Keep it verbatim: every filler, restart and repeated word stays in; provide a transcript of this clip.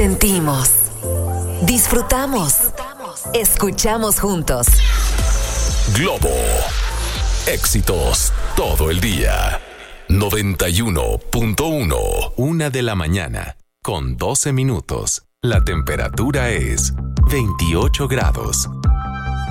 Sentimos, disfrutamos, escuchamos juntos. Globo. Éxitos todo el día. noventa y uno punto uno. Una de la mañana, con doce minutos. La temperatura es veintiocho grados.